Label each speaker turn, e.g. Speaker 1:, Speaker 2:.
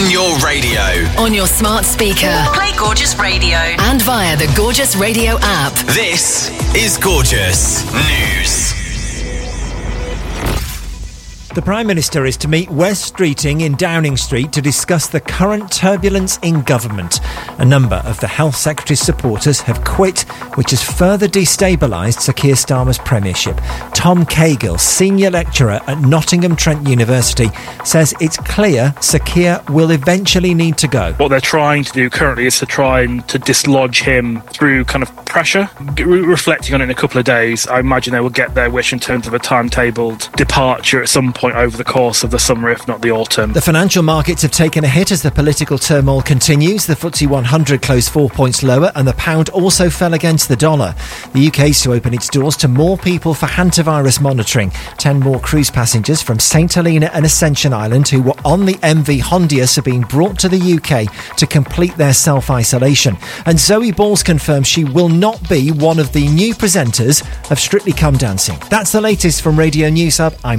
Speaker 1: On your radio.
Speaker 2: On your smart speaker.
Speaker 3: Play Gorgeous Radio.
Speaker 2: And via the Gorgeous Radio app.
Speaker 1: This is Gorgeous News.
Speaker 4: The Prime Minister is to meet Wes Streeting in Downing Street to discuss the current turbulence in government. A number of the Health Secretary's supporters have quit, which has further destabilised Sir Keir Starmer's premiership. Tom Cahill, senior lecturer at Nottingham Trent University, says it's clear Sir Keir will eventually need to go.
Speaker 5: What they're trying to do currently is to try and to dislodge him through kind of pressure. Reflecting on it in a couple of days, I imagine they will get their wish in terms of a timetabled departure at some point over the course of the summer, if not the autumn.
Speaker 4: The financial markets have taken a hit as the political turmoil continues. The FTSE 100 closed 4 points lower and the pound also fell against the dollar. The UK is to open its doors to more people for hantavirus monitoring. 10 more cruise passengers from St Helena and Ascension Island who were on the MV Hondius are being brought to the UK to complete their self-isolation. And Zoe Balls confirms she will not be one of the new presenters of Strictly Come Dancing. That's the latest from Radio News Hub. I'm